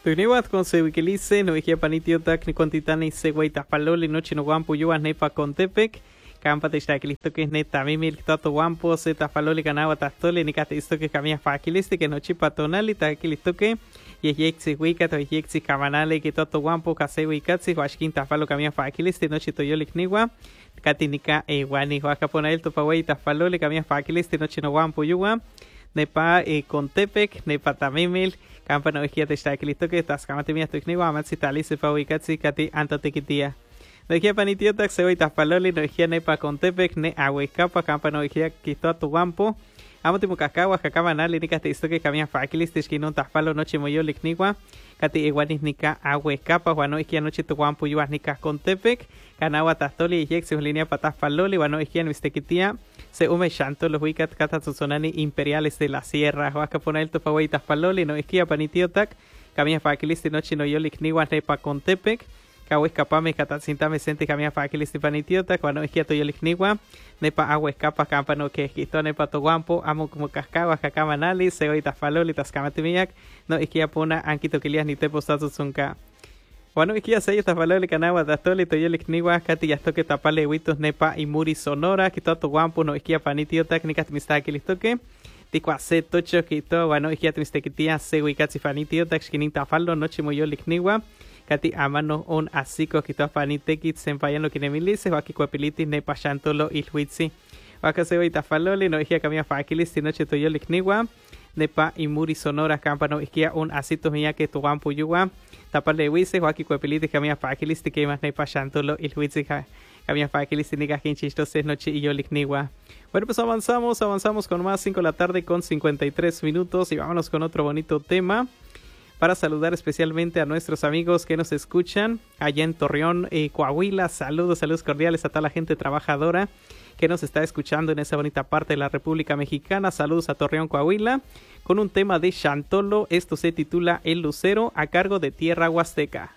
Tukniwat con se wikilice, no vigia panitio tak ni contitani se guaitas paloli noche no guampo yuas nepa contepec. Campa te está listo que es neta mimil tato guampo se tafaloli ganaba tastole ni cate esto que camia fakiliste que no chipa tonali ta que listo que y yexi wika to yexi kamanale que tato guampo kase wikatsi washkin tafalo camia fakiliste no chito yolik niwa katinika wani waka pona el topawai tafaloli camia fakiliste no chino guampo yuwa nepa contepec nepa tamimil campa no vigia te está listo que tas camate mia to niwa amatsi tali se pa wikatsi kati anta tekitia. No vigia panitiotak se voy taspaloli, no vigia nepa contepec, ne ahuescapa, campa no vigia quito a tu guampo. Amo timu cacahuas, cacaba nali, nica te histo que camia faquilis, tisquino taspalo noche moyo licnigua. Cati iguanis nica ahuescapa, guano vigia noche tu guampo yuas nica contepec. Canagua tastoli y yex, línea pataspaloli, guano vigia en vistequitia. Se ume shanto los wicat cata susonani imperiales de la sierra. Huasca pona el topaway taspaloli, no vigia panitiotak. Camia faquilis, noche no yo licnigua nepa contepec. Kawe escapame catasintame sente camia faquilis panitiota cuando es quieto yo ligniwa nepa agua escapa campa no que quito nepa to guampo amo como cascagua cacama nali se oita faloli tascamatimiak no es que pona anquito que lias ni te postatu zunca bueno es que ya se faloli canawa dastoli to yo ligniwa cati ya toque tapale huitos nepa y muri sonora quito to guampo no es que panitiota técnicas mistaki listoque tikwa se tocho quito bueno es que mistequitia se huicatsi panitiota xkinita fallo noche moyo ligniwa Kati amano on asiko kita panitekit sempayano kinemilice waki kwapiliti ne pashantolo ilhuitsi waka se hoy tafaloli no ikia kamia fakilis noche toyo likniwa nepa imuri sonora campano ikia un asito mia que tu guampu yuwa tapale wise waki kwapiliti kamia fakilis que más ne pashantolo ilhuitsi kamia fakilis nika hinchistoses noche y yo likniwa. Bueno, pues avanzamos con más 5 de la tarde con 53 minutos y vámonos con otro bonito tema. Para saludar especialmente a nuestros amigos que nos escuchan allá en Torreón, Coahuila. Saludos cordiales a toda la gente trabajadora que nos está escuchando en esa bonita parte de la República Mexicana. Saludos a Torreón, Coahuila, con un tema de Chantolo. Esto se titula El Lucero, a cargo de Tierra Huasteca.